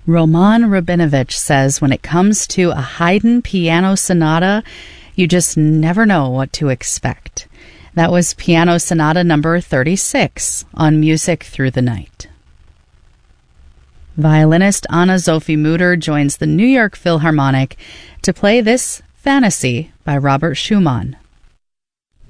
Roman Rabinovich says when it comes to a Haydn piano sonata, you just never know what to expect. That was Piano Sonata number 36 on Music Through the Night. Violinist Anna-Sophie Mutter joins the New York Philharmonic to play this Fantasy by Robert Schumann.